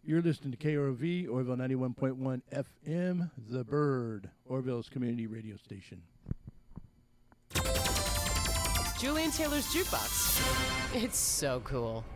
You're listening to KROV, Orville 91.1 FM, The Bird, Orville's community radio station. Julian Taylor's Jukebox. It's so cool.